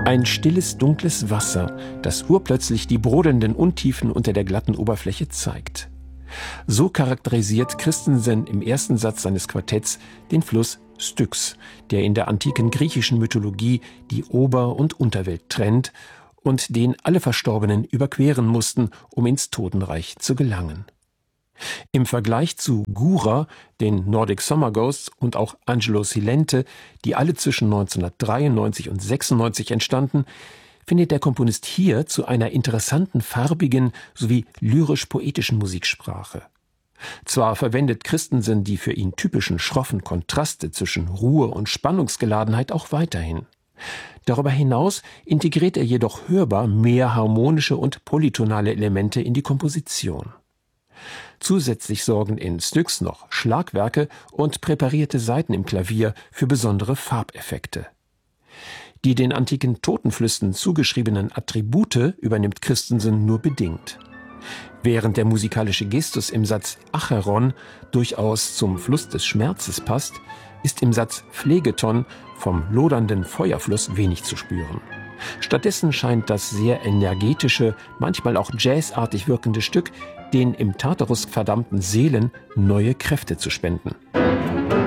Ein stilles, dunkles Wasser, das urplötzlich die brodelnden Untiefen unter der glatten Oberfläche zeigt. So charakterisiert Christensen im ersten Satz seines Quartetts den Fluss Styx, der in der antiken griechischen Mythologie die Ober- und Unterwelt trennt und den alle Verstorbenen überqueren mussten, um ins Totenreich zu gelangen. Im Vergleich zu Gura, den Nordic Summer Ghosts und auch Angelo Silente, die alle zwischen 1993 und 96 entstanden, findet der Komponist hier zu einer interessanten, farbigen sowie lyrisch-poetischen Musiksprache. Zwar verwendet Christensen die für ihn typischen schroffen Kontraste zwischen Ruhe und Spannungsgeladenheit auch weiterhin. Darüber hinaus integriert er jedoch hörbar mehr harmonische und polytonale Elemente in die Komposition. Zusätzlich sorgen in Styx noch Schlagwerke und präparierte Saiten im Klavier für besondere Farbeffekte. Die den antiken Totenflüssen zugeschriebenen Attribute übernimmt Christensen nur bedingt. Während der musikalische Gestus im Satz Acheron durchaus zum Fluss des Schmerzes passt, ist im Satz Phlegeton vom lodernden Feuerfluss wenig zu spüren. Stattdessen scheint das sehr energetische, manchmal auch jazzartig wirkende Stück den im Tartarus verdammten Seelen neue Kräfte zu spenden.